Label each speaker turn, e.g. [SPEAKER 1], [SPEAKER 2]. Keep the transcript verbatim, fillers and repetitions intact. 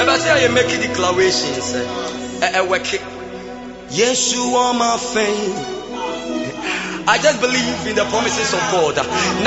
[SPEAKER 1] But say you make declarations. Eh, work it. Yeshua, my faith. I just believe in the promises of God.